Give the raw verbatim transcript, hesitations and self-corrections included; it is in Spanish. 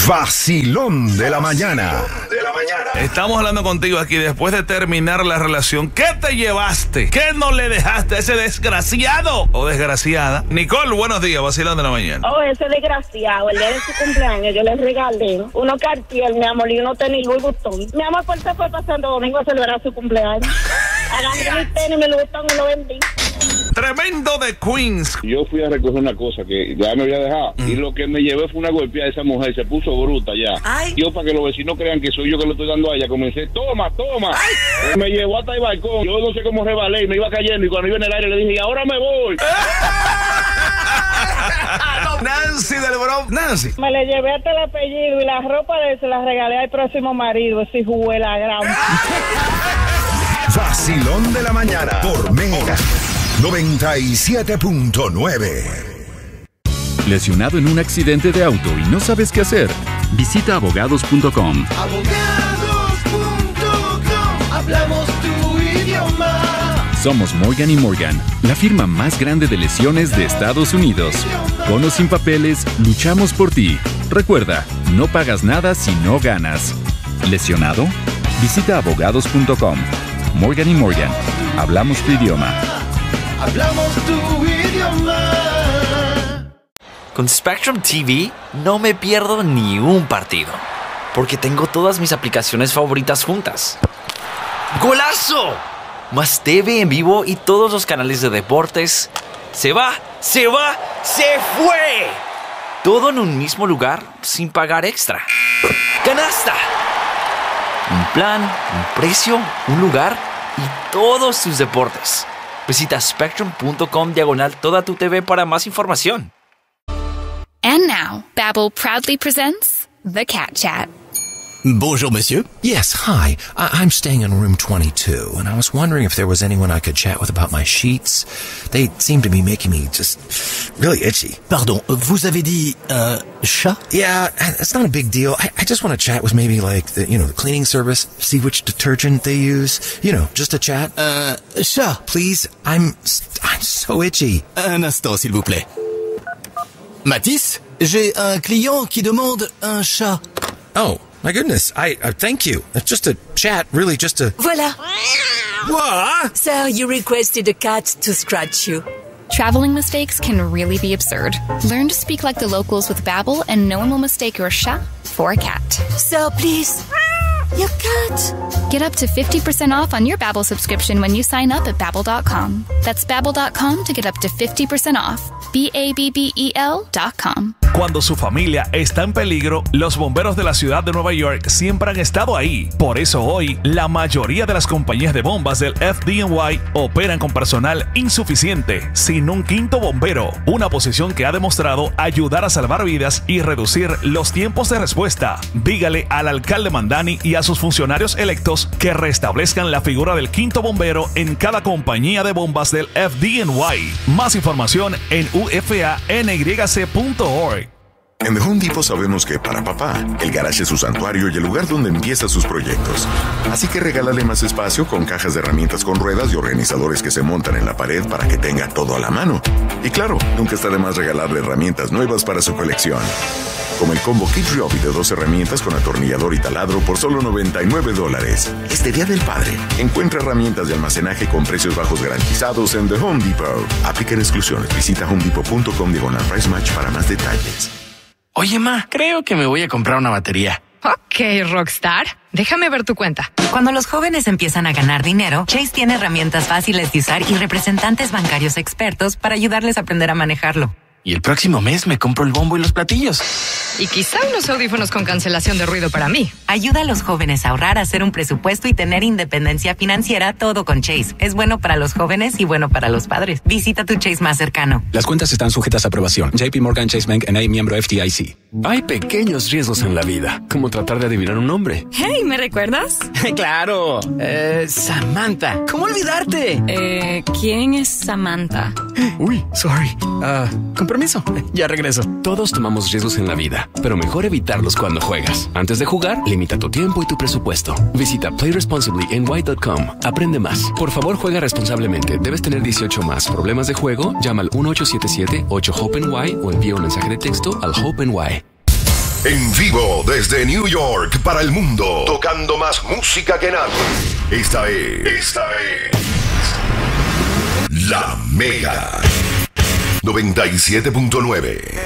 Vacilón de la mañana. Estamos hablando contigo aquí después de terminar la relación. ¿Qué te llevaste? ¿Qué no le dejaste a ese desgraciado o desgraciada? Nicole, buenos días, Vacilón de la mañana. Oh, ese desgraciado, el día de su cumpleaños, yo le regalé unos Cartier, mi amor, y unos tenis Louis Vuitton. Mi amor, ¿por qué fue pasando domingo a celebrar su cumpleaños? Agarré mis tenis, mi Louis Vuitton y lo vendí. Tremendo de Queens. Yo fui a recoger una cosa que ya me había dejado mm. y lo que me llevé fue una golpeada de esa mujer, se puso bruta ya. Ay. Yo, para que los vecinos crean que soy yo que lo estoy dando a ella, comencé, toma, toma. Ay. Me llevó hasta el balcón, yo no sé cómo rebalé y me iba cayendo y cuando iba en el aire le dije, y ahora me voy. Nancy del Bronx. Nancy. Me le llevé hasta el apellido y la ropa de él se la regalé al próximo marido, ese juguela gran. Vacilón de la mañana por Mega noventa y siete punto nueve. ¿Lesionado en un accidente de auto y no sabes qué hacer? Visita abogados punto com. abogados punto com. Hablamos tu idioma. Somos Morgan y Morgan, la firma más grande de lesiones de Estados Unidos. Con o sin papeles, luchamos por ti. Recuerda, no pagas nada si no ganas. ¿Lesionado? Visita abogados punto com. Morgan y Morgan, hablamos tu idioma. Hablamos tu idioma. Con Spectrum T V no me pierdo ni un partido, porque tengo todas mis aplicaciones favoritas juntas. ¡Golazo! Más T V en vivo y todos los canales de deportes. ¡Se va! ¡Se va! ¡Se fue! Todo en un mismo lugar sin pagar extra. ¡Canasta! Un plan, un precio, un lugar y todos tus deportes. Visita spectrum punto com diagonal toda tu T V para más información. And now, Babbel proudly presents The Cat Chat. Bonjour, monsieur. Yes, hi. I- I'm staying in room twenty-two, and I was wondering if there was anyone I could chat with about my sheets. They seem to be making me just really itchy. Pardon, vous avez dit, uh, chat? Yeah, it's not a big deal. I, I just want to chat with maybe like the, you know, the cleaning service, see which detergent they use. You know, just a chat. Uh, chat. Please, I'm, I'm so itchy. Un instant, s'il vous plaît. Mathis, j'ai un client qui demande un chat. Oh. My goodness, I uh, thank you. It's just a chat, really just a... Voilà. What? Sir, you requested a cat to scratch you. Traveling mistakes can really be absurd. Learn to speak like the locals with Babbel and no one will mistake your chat for a cat. Sir, please. Your cat. Get up to fifty percent off on your Babbel subscription when you sign up at babbel dot com. That's babbel dot com to get up to fifty percent off. B A B B E L dot com. Cuando su familia está en peligro, los bomberos de la ciudad de Nueva York siempre han estado ahí. Por eso hoy, la mayoría de las compañías de bombas del F D N Y operan con personal insuficiente, sin un quinto bombero, una posición que ha demostrado ayudar a salvar vidas y reducir los tiempos de respuesta. Dígale al alcalde Mandani y a sus funcionarios electos que restablezcan la figura del quinto bombero en cada compañía de bombas del F D N Y. Más información en u f a n y c punto org. En The Home Depot sabemos que para papá, el garage es su santuario y el lugar donde empieza sus proyectos. Así que regálale más espacio con cajas de herramientas con ruedas y organizadores que se montan en la pared para que tenga todo a la mano. Y claro, nunca está de más regalarle herramientas nuevas para su colección. Como el combo Kid Ryobi de dos herramientas con atornillador y taladro por solo noventa y nueve dólares. Este Día del Padre, encuentra herramientas de almacenaje con precios bajos garantizados en The Home Depot. Aplican exclusiones. Visita home depot punto com diagonal price match para más detalles. Oye, ma, creo que me voy a comprar una batería. Ok, Rockstar. Déjame ver tu cuenta. Cuando los jóvenes empiezan a ganar dinero, Chase tiene herramientas fáciles de usar y representantes bancarios expertos para ayudarles a aprender a manejarlo. Y el próximo mes me compro el bombo y los platillos. Y quizá unos audífonos con cancelación de ruido para mí. Ayuda a los jóvenes a ahorrar, a hacer un presupuesto y tener independencia financiera, todo con Chase. Es bueno para los jóvenes y bueno para los padres. Visita tu Chase más cercano. Las cuentas están sujetas a aprobación. J P Morgan Chase Bank N A, miembro F D I C. Hay pequeños riesgos en la vida, como tratar de adivinar un nombre. Hey, ¿me recuerdas? ¡Claro! Eh, Samantha. ¿Cómo olvidarte? Eh, ¿quién es Samantha? Uy, sorry. Ah, uh, con permiso. Ya regreso. Todos tomamos riesgos en la vida, pero mejor evitarlos cuando juegas. Antes de jugar, limita tu tiempo y tu presupuesto. Visita play responsibly n y dot com. Aprende más. Por favor, juega responsablemente. Debes tener dieciocho más. ¿Problemas de juego? Llama al uno ocho siete siete ocho HOPE N Y o envía un mensaje de texto al HOPE N Y. En vivo desde New York para el mundo, tocando más música que nadie. Esta es, esta es La Mega noventa y siete punto nueve.